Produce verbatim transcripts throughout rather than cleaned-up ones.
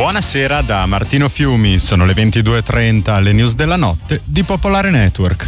Buonasera da Martino Fiumi, sono le ventidue e trenta, alle news della notte di Popolare Network.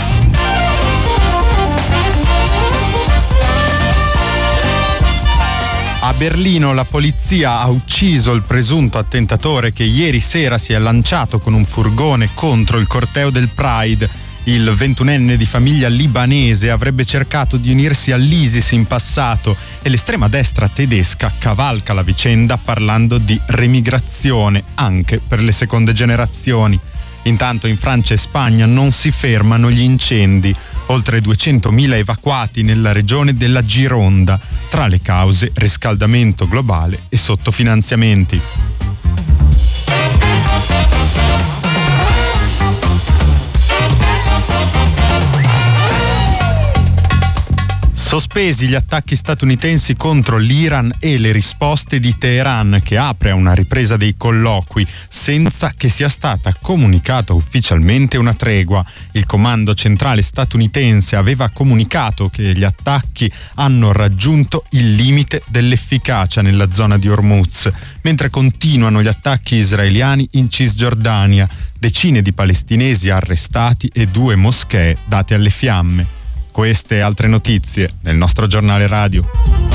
A Berlino la polizia ha ucciso il presunto attentatore che ieri sera si è lanciato con un furgone contro il corteo del Pride. Il ventunenne di famiglia libanese avrebbe cercato di unirsi all'ISIS in passato e l'estrema destra tedesca cavalca la vicenda parlando di remigrazione anche per le seconde generazioni. Intanto in Francia e Spagna non si fermano gli incendi. Oltre duecentomila evacuati nella regione della Gironda. Tra le cause riscaldamento globale e sottofinanziamenti. Sospesi gli attacchi statunitensi contro l'Iran e le risposte di Teheran, che apre a una ripresa dei colloqui senza che sia stata comunicata ufficialmente una tregua. Il comando centrale statunitense aveva comunicato che gli attacchi hanno raggiunto il limite dell'efficacia nella zona di Hormuz, mentre continuano gli attacchi israeliani in Cisgiordania, decine di palestinesi arrestati e due moschee date alle fiamme. Queste e altre notizie nel nostro giornale radio.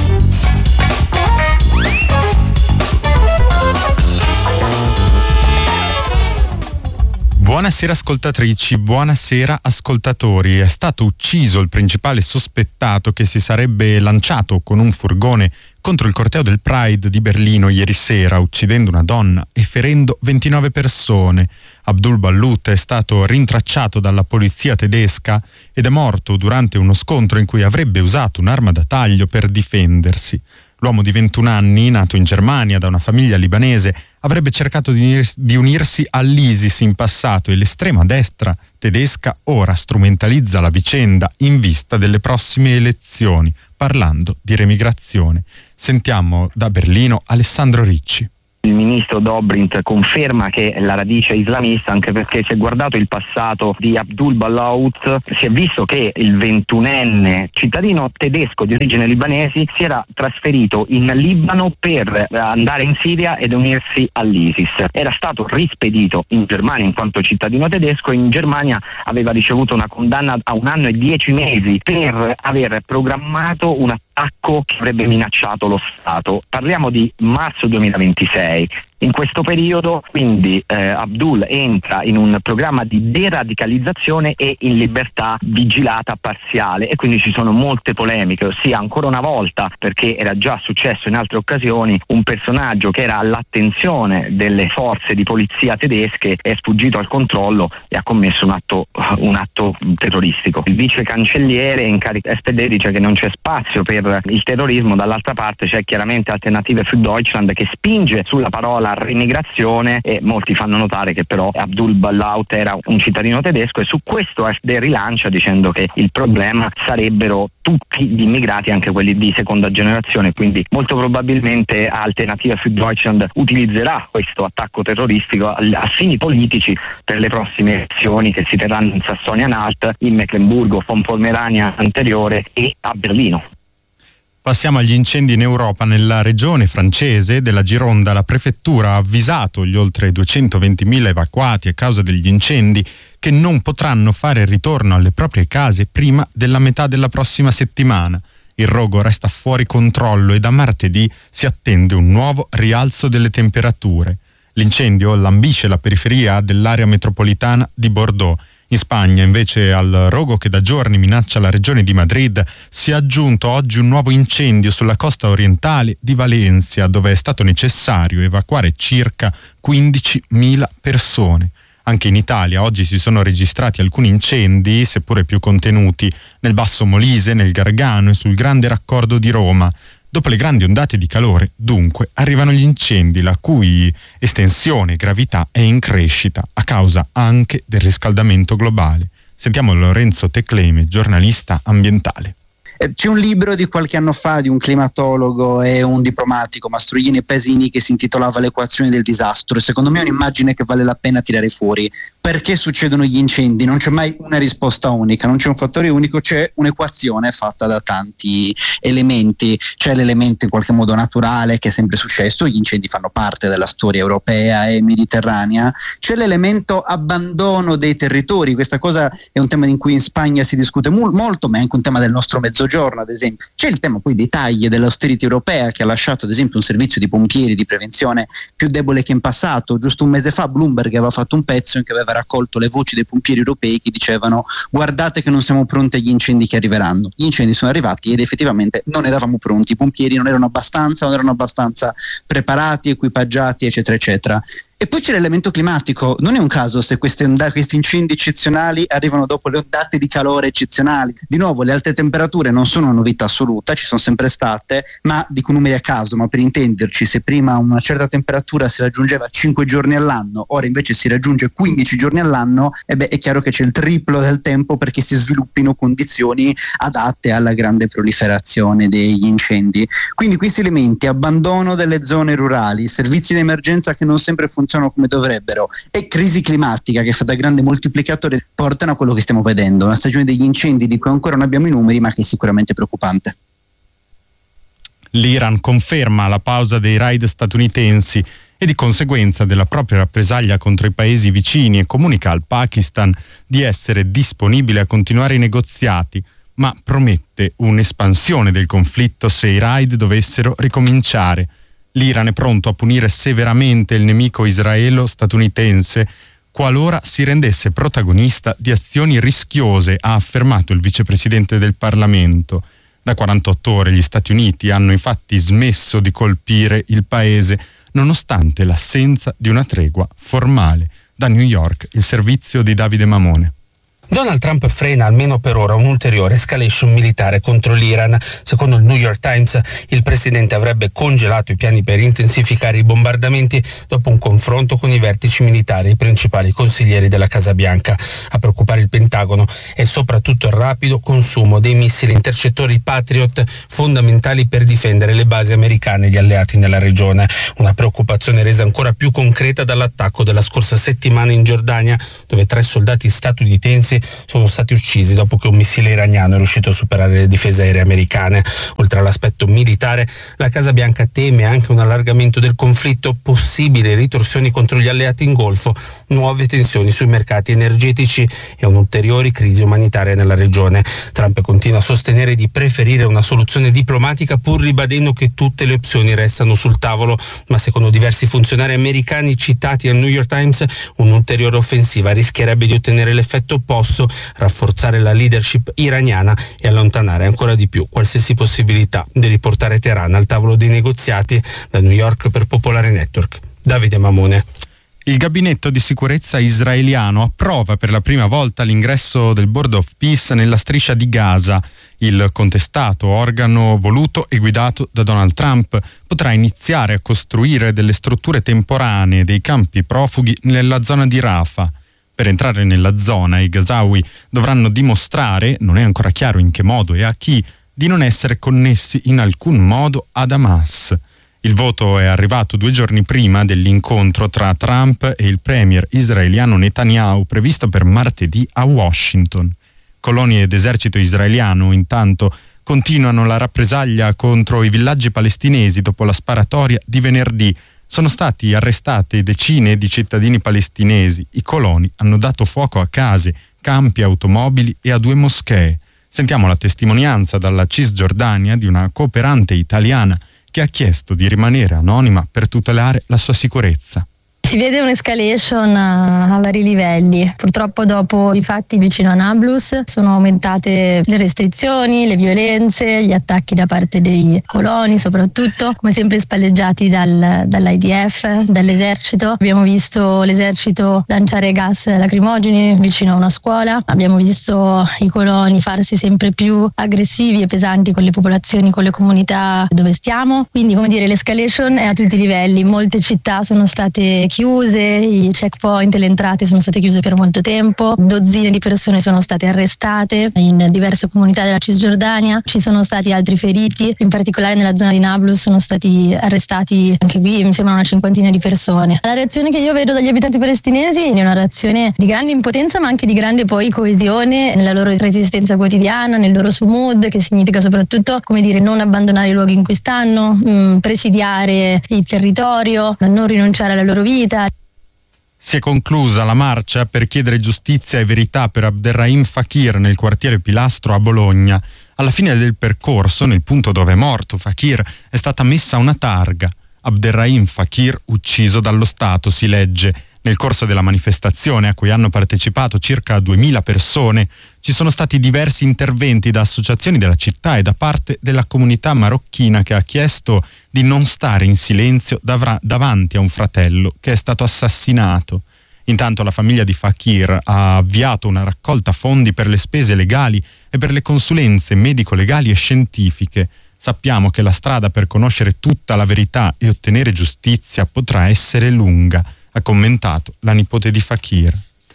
Buonasera ascoltatrici, buonasera ascoltatori. È stato ucciso il principale sospettato che si sarebbe lanciato con un furgone contro il corteo del Pride di Berlino ieri sera, uccidendo una donna e ferendo ventinove persone. Abdul Ballout è stato rintracciato dalla polizia tedesca ed è morto durante uno scontro in cui avrebbe usato un'arma da taglio per difendersi. L'uomo di ventuno anni, nato in Germania da una famiglia libanese, avrebbe cercato di, unir- di unirsi all'ISIS in passato e l'estrema destra tedesca ora strumentalizza la vicenda in vista delle prossime elezioni, parlando di remigrazione. Sentiamo da Berlino Alessandro Ricci. Il ministro Dobrindt conferma che la radice è islamista, anche perché si è guardato il passato di Abdul Ballout, si è visto che il ventunenne cittadino tedesco di origine libanesi si era trasferito in Libano per andare in Siria ed unirsi all'ISIS. Era stato rispedito in Germania in quanto cittadino tedesco e in Germania aveva ricevuto una condanna a un anno e dieci mesi per aver programmato un attacco che avrebbe minacciato lo Stato. Parliamo di marzo duemilaventisei. In questo periodo quindi eh, Abdul entra in un programma di deradicalizzazione e in libertà vigilata parziale e quindi ci sono molte polemiche, ossia ancora una volta, perché era già successo in altre occasioni, un personaggio che era all'attenzione delle forze di polizia tedesche è sfuggito al controllo e ha commesso un atto, un atto terroristico. Il vice cancelliere in carica S P D dice che non c'è spazio per il terrorismo, dall'altra parte c'è chiaramente Alternative für Deutschland che spinge sulla parola remigrazione e molti fanno notare che però Abdul Ballout era un cittadino tedesco e su questo A F D rilancia dicendo che il problema sarebbero tutti gli immigrati, anche quelli di seconda generazione, quindi molto probabilmente Alternative für Deutschland utilizzerà questo attacco terroristico a fini politici per le prossime elezioni che si terranno in Sassonia-Anhalt, in Meclemburgo, von Pomerania anteriore e a Berlino. Passiamo agli incendi in Europa. Nella regione francese della Gironda la prefettura ha avvisato gli oltre duecentoventimila evacuati a causa degli incendi che non potranno fare ritorno alle proprie case prima della metà della prossima settimana. Il rogo resta fuori controllo e da martedì si attende un nuovo rialzo delle temperature. L'incendio lambisce la periferia dell'area metropolitana di Bordeaux. In Spagna, invece, al rogo che da giorni minaccia la regione di Madrid, si è aggiunto oggi un nuovo incendio sulla costa orientale di Valencia, dove è stato necessario evacuare circa quindicimila persone. Anche in Italia oggi si sono registrati alcuni incendi, seppure più contenuti, nel Basso Molise, nel Gargano e sul Grande Raccordo di Roma. Dopo le grandi ondate di calore, dunque, arrivano gli incendi, la cui estensione e gravità è in crescita a causa anche del riscaldamento globale. Sentiamo Lorenzo Tecleme, giornalista ambientale. Eh, c'è un libro di qualche anno fa di un climatologo e un diplomatico, Mastroianni e Pasini, che si intitolava L'equazione del disastro, e secondo me è un'immagine che vale la pena tirare fuori. Perché succedono gli incendi? Non c'è mai una risposta unica, non c'è un fattore unico, c'è un'equazione fatta da tanti elementi. C'è l'elemento in qualche modo naturale, che è sempre successo, gli incendi fanno parte della storia europea e mediterranea. C'è l'elemento abbandono dei territori, questa cosa è un tema in cui in Spagna si discute mol- molto, ma è anche un tema del nostro mezzogiorno, ad esempio. C'è il tema poi dei tagli dell'austerity europea, che ha lasciato ad esempio un servizio di pompieri di prevenzione più debole che in passato. Giusto un mese fa Bloomberg aveva fatto un pezzo in cui aveva raccolto le voci dei pompieri europei che dicevano: guardate che non siamo pronti agli incendi che arriveranno. Gli incendi sono arrivati ed effettivamente non eravamo pronti, i pompieri non erano abbastanza, non erano abbastanza preparati, equipaggiati, eccetera eccetera. E poi c'è l'elemento climatico. Non è un caso se queste onda- questi incendi eccezionali arrivano dopo le ondate di calore eccezionali. Di nuovo, le alte temperature non sono una novità assoluta, ci sono sempre state, ma dico numeri a caso, ma per intenderci, se prima una certa temperatura si raggiungeva cinque giorni all'anno, ora invece si raggiunge quindici giorni all'anno, e beh, è chiaro che c'è il triplo del tempo perché si sviluppino condizioni adatte alla grande proliferazione degli incendi. Quindi questi elementi, abbandono delle zone rurali, servizi di emergenza che non sempre funzionano come dovrebbero, e crisi climatica che fa da grande moltiplicatore, portano a quello che stiamo vedendo, una stagione degli incendi di cui ancora non abbiamo i numeri, ma che è sicuramente preoccupante. L'Iran conferma la pausa dei raid statunitensi e di conseguenza della propria rappresaglia contro i paesi vicini, e comunica al Pakistan di essere disponibile a continuare i negoziati, ma promette un'espansione del conflitto se i raid dovessero ricominciare. L'Iran è pronto a punire severamente il nemico israelo-statunitense qualora si rendesse protagonista di azioni rischiose, ha affermato il vicepresidente del Parlamento. Da quarantotto ore gli Stati Uniti hanno infatti smesso di colpire il paese, nonostante l'assenza di una tregua formale. Da New York, il servizio di Davide Mamone. Donald Trump frena almeno per ora un'ulteriore escalation militare contro l'Iran. Secondo il New York Times, il presidente avrebbe congelato i piani per intensificare i bombardamenti dopo un confronto con i vertici militari e i principali consiglieri della Casa Bianca. A preoccupare il Pentagono è soprattutto il rapido consumo dei missili intercettori Patriot, fondamentali per difendere le basi americane e gli alleati nella regione. Una preoccupazione resa ancora più concreta dall'attacco della scorsa settimana in Giordania, dove tre soldati statunitensi sono stati uccisi dopo che un missile iraniano è riuscito a superare le difese aeree americane. Oltre all'aspetto militare, la Casa Bianca teme anche un allargamento del conflitto, possibili ritorsioni contro gli alleati in Golfo, nuove tensioni sui mercati energetici e un'ulteriore crisi umanitaria nella regione. Trump continua a sostenere di preferire una soluzione diplomatica, pur ribadendo che tutte le opzioni restano sul tavolo, ma secondo diversi funzionari americani citati al New York Times, un'ulteriore offensiva rischierebbe di ottenere l'effetto opposto, rafforzare la leadership iraniana e allontanare ancora di più qualsiasi possibilità di riportare Teheran al tavolo dei negoziati. Da New York per Popolare Network, Davide Mamone. Il gabinetto di sicurezza israeliano approva per la prima volta l'ingresso del Board of Peace nella striscia di Gaza. Il contestato organo voluto e guidato da Donald Trump potrà iniziare a costruire delle strutture temporanee dei campi profughi nella zona di Rafah. Per entrare nella zona i gazawi dovranno dimostrare, non è ancora chiaro in che modo e a chi, di non essere connessi in alcun modo ad Hamas. Il voto è arrivato due giorni prima dell'incontro tra Trump e il premier israeliano Netanyahu previsto per martedì a Washington. Colonie d'esercito israeliano intanto continuano la rappresaglia contro i villaggi palestinesi dopo la sparatoria di venerdì. Sono stati arrestati decine di cittadini palestinesi. I coloni hanno dato fuoco a case, campi, automobili e a due moschee. Sentiamo la testimonianza dalla Cisgiordania di una cooperante italiana che ha chiesto di rimanere anonima per tutelare la sua sicurezza. Si vede un'escalation a, a vari livelli. Purtroppo dopo i fatti vicino a Nablus sono aumentate le restrizioni, le violenze, gli attacchi da parte dei coloni, soprattutto come sempre spalleggiati dal, dall'I D F, dall'esercito. Abbiamo visto l'esercito lanciare gas lacrimogeni vicino a una scuola, abbiamo visto i coloni farsi sempre più aggressivi e pesanti con le popolazioni, con le comunità dove stiamo. Quindi, come dire, l'escalation è a tutti i livelli. Molte città sono state chiuse chiuse, i checkpoint e le entrate sono state chiuse per molto tempo, dozzine di persone sono state arrestate in diverse comunità della Cisgiordania, ci sono stati altri feriti, in particolare nella zona di Nablus sono stati arrestati anche qui mi sembra una cinquantina di persone. La reazione che io vedo dagli abitanti palestinesi è una reazione di grande impotenza ma anche di grande poi coesione nella loro resistenza quotidiana, nel loro sumud, che significa soprattutto, come dire, non abbandonare i luoghi in cui stanno, mh, presidiare il territorio, non rinunciare alla loro vita. Si è conclusa la marcia per chiedere giustizia e verità per Abderrahim Fakir nel quartiere Pilastro a Bologna. Alla fine del percorso, nel punto dove è morto Fakir, è stata messa una targa. Abderrahim Fakir ucciso dallo Stato, si legge. Nel corso della manifestazione, a cui hanno partecipato circa duemila persone, ci sono stati diversi interventi da associazioni della città e da parte della comunità marocchina che ha chiesto di non stare in silenzio davra- davanti a un fratello che è stato assassinato. Intanto la famiglia di Fakir ha avviato una raccolta fondi per le spese legali e per le consulenze medico-legali e scientifiche. Sappiamo che la strada per conoscere tutta la verità e ottenere giustizia potrà essere lunga, ha commentato la nipote di Fakir.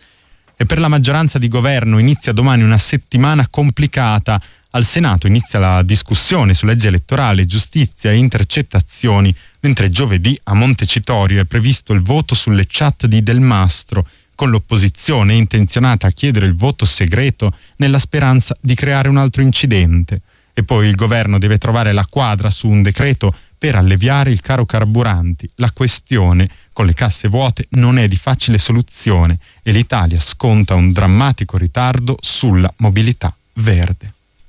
E per la maggioranza di governo inizia domani una settimana complicata. Al Senato inizia la discussione su legge elettorale, giustizia e intercettazioni, mentre giovedì a Montecitorio è previsto il voto sulle chat di Del Mastro, con l'opposizione intenzionata a chiedere il voto segreto nella speranza di creare un altro incidente. E poi il governo deve trovare la quadra su un decreto per alleviare il caro carburanti. La questione con le casse vuote non è di facile soluzione e l'Italia sconta un drammatico ritardo sulla mobilità verde.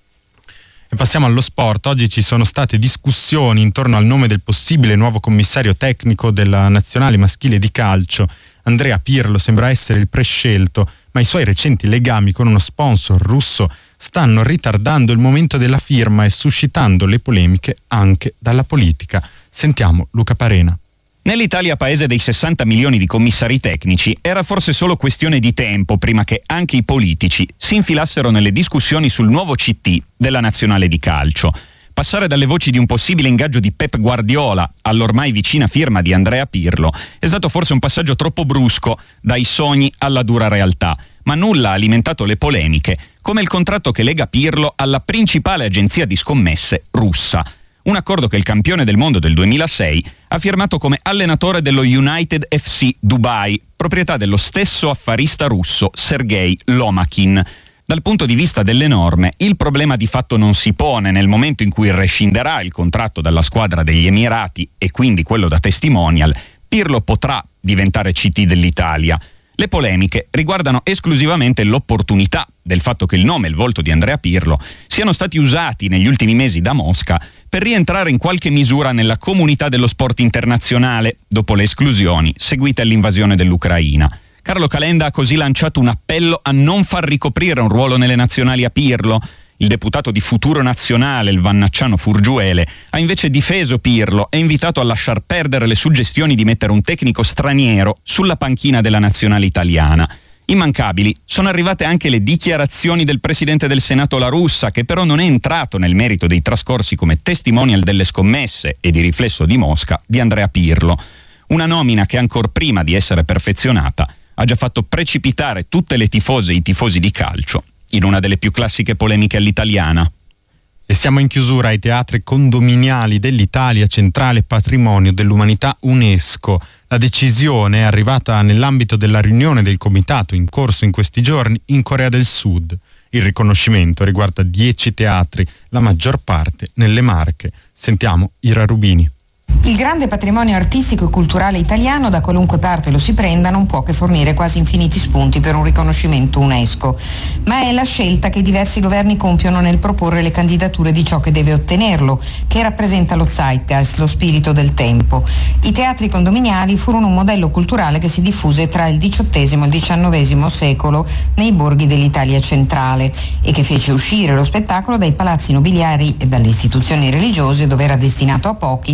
E passiamo allo sport. Oggi ci sono state discussioni intorno al nome del possibile nuovo commissario tecnico della nazionale maschile di calcio. Andrea Pirlo sembra essere il prescelto, ma i suoi recenti legami con uno sponsor russo stanno ritardando il momento della firma e suscitando le polemiche anche dalla politica. Sentiamo Luca Parena. Nell'Italia paese dei sessanta milioni di commissari tecnici era forse solo questione di tempo prima che anche i politici si infilassero nelle discussioni sul nuovo C T della nazionale di calcio. Passare dalle voci di un possibile ingaggio di Pep Guardiola all'ormai vicina firma di Andrea Pirlo è stato forse un passaggio troppo brusco, dai sogni alla dura realtà, ma nulla ha alimentato le polemiche, come il contratto che lega Pirlo alla principale agenzia di scommesse russa. Un accordo che il campione del mondo del duemilasei ha firmato come allenatore dello United F C Dubai, proprietà dello stesso affarista russo Sergei Lomakin. Dal punto di vista delle norme, il problema di fatto non si pone nel momento in cui rescinderà il contratto dalla squadra degli Emirati e quindi quello da testimonial. Pirlo potrà diventare C T dell'Italia. Le polemiche riguardano esclusivamente l'opportunità del fatto che il nome e il volto di Andrea Pirlo siano stati usati negli ultimi mesi da Mosca per rientrare in qualche misura nella comunità dello sport internazionale dopo le esclusioni seguite all'invasione dell'Ucraina. Carlo Calenda ha così lanciato un appello a non far ricoprire un ruolo nelle nazionali a Pirlo. Il deputato di Futuro Nazionale, il vannacciano Furgiuele, ha invece difeso Pirlo e invitato a lasciar perdere le suggestioni di mettere un tecnico straniero sulla panchina della nazionale italiana. Immancabili sono arrivate anche le dichiarazioni del presidente del Senato La Russa, che però non è entrato nel merito dei trascorsi come testimonial delle scommesse e di riflesso di Mosca di Andrea Pirlo. Una nomina che ancor prima di essere perfezionata ha già fatto precipitare tutte le tifose e i tifosi di calcio in una delle più classiche polemiche all'italiana. E siamo in chiusura ai teatri condominiali dell'Italia centrale patrimonio dell'umanità UNESCO. La decisione è arrivata nell'ambito della riunione del comitato in corso in questi giorni in Corea del Sud. Il riconoscimento riguarda dieci teatri, la maggior parte nelle Marche. Sentiamo Ira Rubini. Il grande patrimonio artistico e culturale italiano, da qualunque parte lo si prenda, non può che fornire quasi infiniti spunti per un riconoscimento UNESCO, ma è la scelta che diversi governi compiono nel proporre le candidature di ciò che deve ottenerlo, che rappresenta lo zeitgeist, lo spirito del tempo. I teatri condominiali furono un modello culturale che si diffuse tra il diciottesimo e il diciannovesimo secolo nei borghi dell'Italia centrale e che fece uscire lo spettacolo dai palazzi nobiliari e dalle istituzioni religiose, dove era destinato a pochi,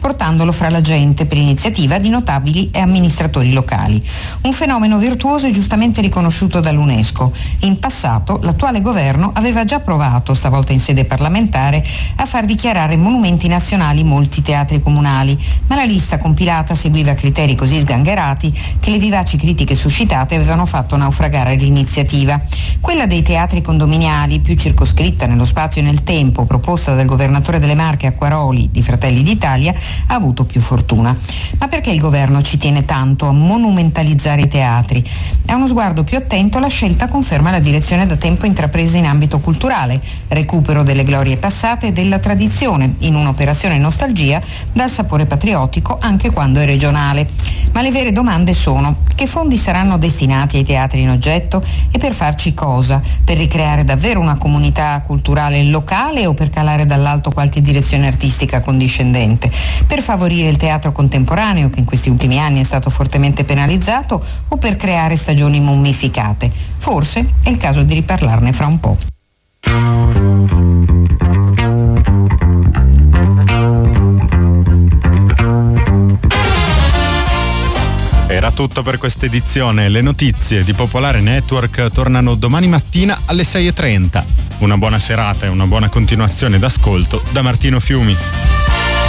portandolo fra la gente per iniziativa di notabili e amministratori locali. Un fenomeno virtuoso e giustamente riconosciuto dall'UNESCO. In passato l'attuale governo aveva già provato, stavolta in sede parlamentare, a far dichiarare monumenti nazionali molti teatri comunali, ma la lista compilata seguiva criteri così sgangherati che le vivaci critiche suscitate avevano fatto naufragare l'iniziativa. Quella dei teatri condominiali, più circoscritta nello spazio e nel tempo, proposta dal governatore delle Marche Acquaroli di Fratelli d'Italia, ha avuto più fortuna. Ma perché il governo ci tiene tanto a monumentalizzare i teatri? A uno sguardo più attento la scelta conferma la direzione da tempo intrapresa in ambito culturale, recupero delle glorie passate e della tradizione, in un'operazione nostalgia dal sapore patriottico anche quando è regionale. Ma le vere domande sono: che fondi saranno destinati ai teatri in oggetto e per farci cosa? Per ricreare davvero una comunità culturale locale o per calare dall'alto qualche direzione artistica condiscendente? Per favorire il teatro contemporaneo, che in questi ultimi anni è stato fortemente penalizzato, o per creare stagioni mummificate? Forse è il caso di riparlarne fra un po'. Era tutto per questa edizione. Le notizie di Popolare Network tornano domani mattina alle sei e trenta. Una buona serata e una buona continuazione d'ascolto da Martino Fiumi.